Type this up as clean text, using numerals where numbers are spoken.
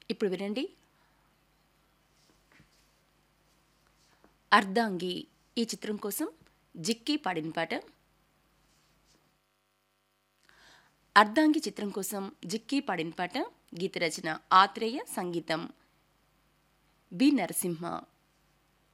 ఇప్పుడు వినండి. అర్ధాంగి ఈ చిత్రం కోసం జిక్కి పాడిన పాట. అర్ధాంగి చిత్రం కోసం జిక్కి పాడిన పాట. గీత రచన ఆత్రేయ, సంగీతం బి నరసింహ.